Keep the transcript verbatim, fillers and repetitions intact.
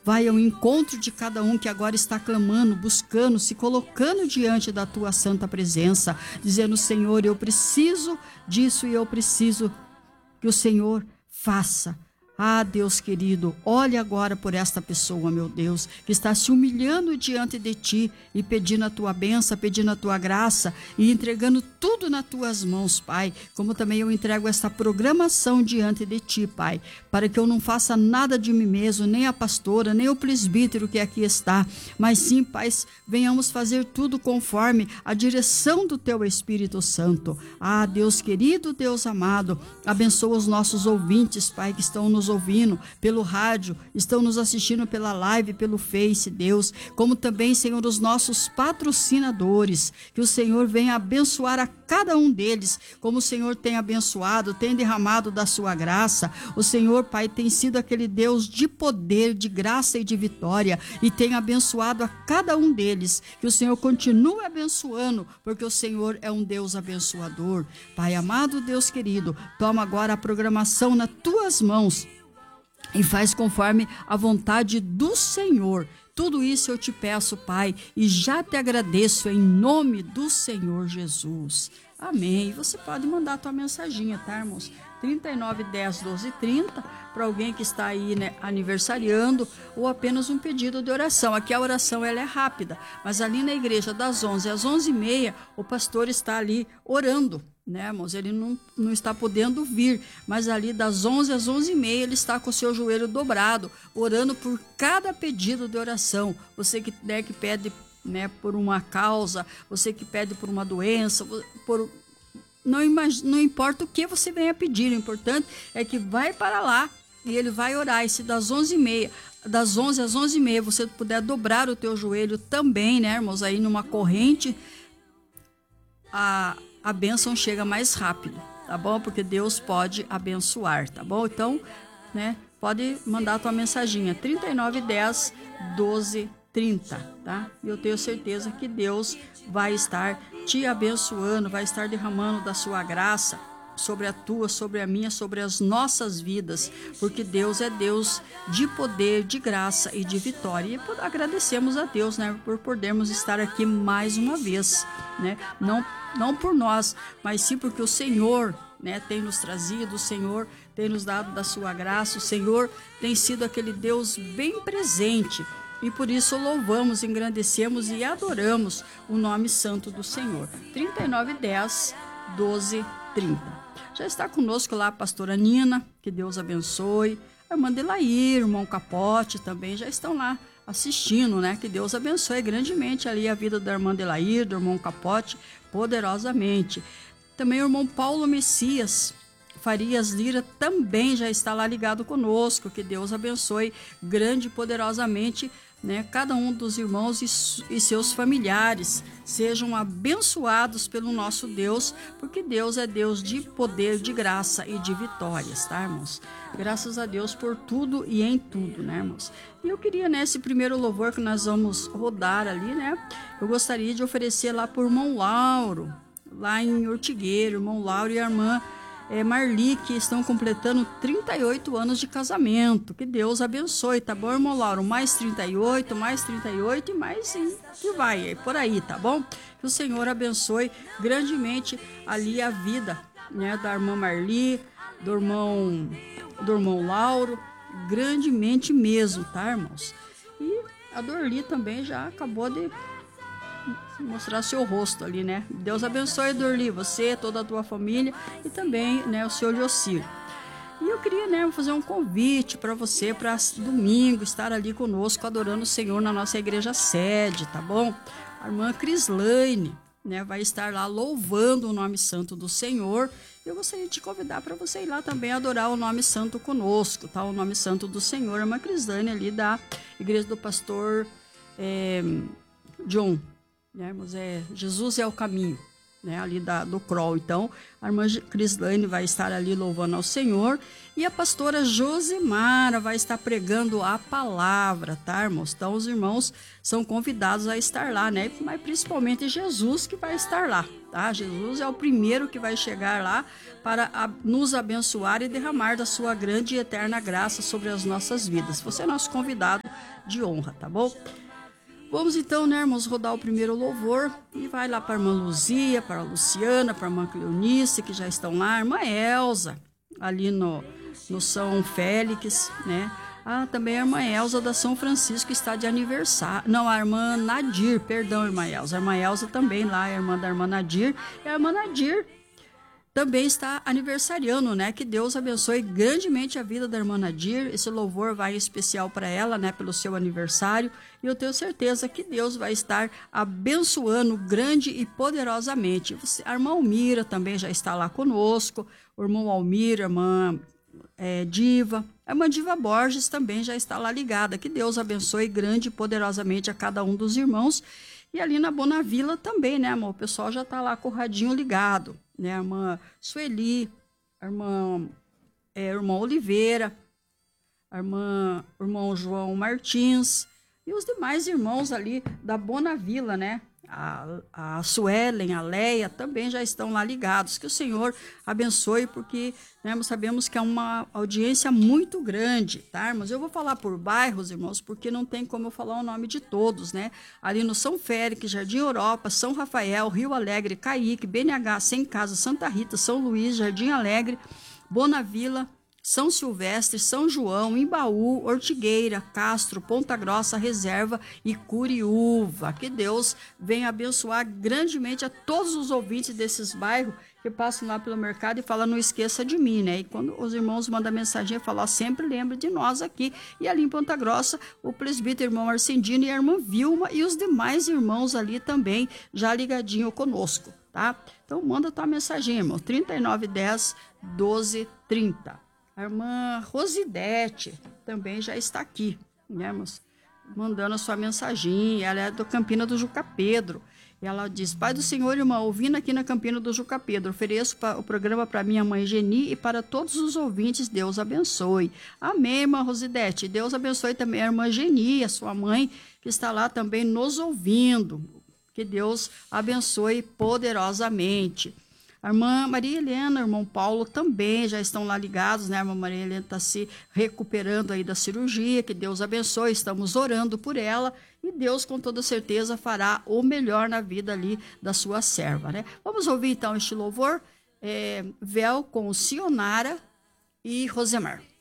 vai ao encontro de cada um que agora está clamando, buscando, se colocando diante da tua santa presença, dizendo: Senhor, eu preciso disso e eu preciso que o Senhor faça. Ah, Deus querido, olha agora por esta pessoa, meu Deus, que está se humilhando diante de ti e pedindo a tua bênção, pedindo a tua graça e entregando tudo nas tuas mãos, Pai. Como também eu entrego esta programação diante de ti, Pai, para que eu não faça nada de mim mesmo, nem a pastora, nem o presbítero que aqui está, mas sim, Pai, venhamos fazer tudo conforme a direção do teu Espírito Santo. Ah, Deus querido, Deus amado, abençoa os nossos ouvintes, Pai, que estão nos ouvindo pelo rádio, estão nos assistindo pela live, pelo Face, Deus, como também, Senhor, os nossos patrocinadores, que o Senhor venha abençoar a cada um deles, como o Senhor tem abençoado, tem derramado da sua graça. O Senhor, Pai, tem sido aquele Deus de poder, de graça e de vitória, e tem abençoado a cada um deles, que o Senhor continue abençoando, porque o Senhor é um Deus abençoador. Pai amado, Deus querido, toma agora a programação nas tuas mãos e faz conforme a vontade do Senhor. Tudo isso eu te peço, Pai, e já te agradeço em nome do Senhor Jesus. Amém. E você pode mandar a tua mensaginha, tá, irmãos? trinta e nove, dez, doze, trinta, para alguém que está aí, né, aniversariando, ou apenas um pedido de oração. Aqui a oração ela é rápida, mas ali na igreja das onze às onze e meia, o pastor está ali orando, né, irmãos? Ele não, não está podendo vir, mas ali das onze às onze e meia ele está com o seu joelho dobrado, orando por cada pedido de oração. Você que, né, que pede, né, por uma causa, você que pede por uma doença, por... Não, imag... não importa o que você venha pedir, o importante é que vai para lá e ele vai orar. E se das onze e meia, das onze às onze e meia, você puder dobrar o teu joelho também, né, irmãos, aí numa corrente, a, a bênção chega mais rápido, tá bom? Porque Deus pode abençoar, tá bom? Então, né, pode mandar a tua mensaginha, trinta e nove, dez, doze, trinta, tá? E eu tenho certeza que Deus vai estar te abençoando, vai estar derramando da sua graça sobre a tua, sobre a minha, sobre as nossas vidas, porque Deus é Deus de poder, de graça e de vitória. E agradecemos a Deus, né, por podermos estar aqui mais uma vez, né? Não, não por nós, mas sim porque o Senhor, né, tem nos trazido, o Senhor tem nos dado da sua graça, o Senhor tem sido aquele Deus bem presente. E por isso louvamos, engrandecemos e adoramos o nome santo do Senhor. trinta e nove, dez, doze, trinta. Já está conosco lá a pastora Nina, que Deus abençoe. A irmã Delair, irmão Capote também já estão lá assistindo, né? Que Deus abençoe grandemente ali a vida da irmã Delair, do irmão Capote, poderosamente. Também o irmão Paulo Messias Farias Lira também já está lá ligado conosco. Que Deus abençoe grande e poderosamente, né, cada um dos irmãos e, e seus familiares. Sejam abençoados pelo nosso Deus, porque Deus é Deus de poder, de graça e de vitórias, tá, irmãos? Graças a Deus por tudo e em tudo, né, irmãos? E eu queria, nesse primeiro louvor que nós vamos rodar ali, né, eu gostaria de oferecer lá por irmão Lauro, lá em Ortigueiro, irmão Lauro e a irmã É, Marli, que estão completando trinta e oito anos de casamento. Que Deus abençoe, tá bom, irmão Lauro? Mais trinta e oito, mais trinta e oito e mais sim, que vai, é por aí, tá bom? Que o Senhor abençoe grandemente ali a vida, né, da irmã Marli, do irmão, do irmão Lauro, grandemente mesmo, tá, irmãos? E a Dorli também já acabou de mostrar seu rosto ali, né? Deus abençoe, Dorli, você, toda a tua família e também, né, o senhor Jocir. E eu queria, né, fazer um convite para você para domingo estar ali conosco adorando o Senhor na nossa igreja sede, tá bom? A irmã Crislaine, né, vai estar lá louvando o nome santo do Senhor. Eu gostaria de te convidar para você ir lá também adorar o nome santo conosco, tá? O nome santo do Senhor, a irmã Crislaine ali da igreja do pastor é, John. Né, irmãos, é, Jesus é o caminho, né, ali da, do Kroll. Então, a irmã Crislaine vai estar ali louvando ao Senhor e a pastora Josemara vai estar pregando a palavra, tá, irmãos? Então, os irmãos são convidados a estar lá, né? Mas principalmente Jesus que vai estar lá, tá? Jesus é o primeiro que vai chegar lá para a, nos abençoar e derramar da sua grande e eterna graça sobre as nossas vidas. Você é nosso convidado de honra, tá bom? Vamos então, né, irmãos, rodar o primeiro louvor e vai lá para a irmã Luzia, para a Luciana, para a irmã Cleonice, que já estão lá, a irmã Elza, ali no, no São Félix, né? Ah, também a irmã Elza da São Francisco está de aniversário. Não, a irmã Nadir, perdão, irmã Elza. A irmã Elza também lá, a irmã da irmã Nadir. E a irmã Nadir também está aniversariando, né? Que Deus abençoe grandemente a vida da irmã Nadir. Esse louvor vai em especial para ela, né? Pelo seu aniversário. E eu tenho certeza que Deus vai estar abençoando grande e poderosamente. A irmã Almira também já está lá conosco. O irmão Almir, a irmã é, Diva. A irmã Diva Borges também já está lá ligada. Que Deus abençoe grande e poderosamente a cada um dos irmãos. E ali na Bonavila também, né, amor? O pessoal já está lá com o radinho ligado, né? A irmã Sueli, a irmã, é, a irmã Oliveira, a irmã, o irmão João Martins e os demais irmãos ali da Bonavila, né? A, a Suelen, a Leia também já estão lá ligados. Que o Senhor abençoe, porque, né, nós sabemos que é uma audiência muito grande, tá, irmãos? Eu vou falar por bairros, irmãos, porque não tem como eu falar o nome de todos, né? Ali no São Félix, Jardim Europa, São Rafael, Rio Alegre, Caique, B N H, Sem Casa, Santa Rita, São Luís, Jardim Alegre, Bonavila, São Silvestre, São João, Imbaú, Ortigueira, Castro, Ponta Grossa, Reserva e Curiúva. Que Deus venha abençoar grandemente a todos os ouvintes desses bairros que passam lá pelo mercado e falam, não esqueça de mim, né? E quando os irmãos mandam mensagem, falam, sempre lembre de nós aqui. E ali em Ponta Grossa, o presbítero irmão Arcendino e a irmã Vilma e os demais irmãos ali também, já ligadinho conosco, tá? Então manda tua mensagem, irmão, trinta e nove dez, doze, trinta. A irmã Rosidete também já está aqui, né, irmãos? Mandando a sua mensagem. Ela é do Campina do Juca Pedro. E ela diz, Pai do Senhor, irmã, ouvindo aqui na Campina do Juca Pedro, ofereço o programa para minha mãe Geni e para todos os ouvintes, Deus abençoe. Amém, irmã Rosidete. Deus abençoe também a irmã Geni, a sua mãe, que está lá também nos ouvindo. Que Deus abençoe poderosamente. A irmã Maria Helena, o irmão Paulo também já estão lá ligados, né? A irmã Maria Helena está se recuperando aí da cirurgia, que Deus abençoe, estamos orando por ela e Deus com toda certeza fará o melhor na vida ali da sua serva, né? Vamos ouvir então este louvor, é, Véu com Sionara e Rosemar.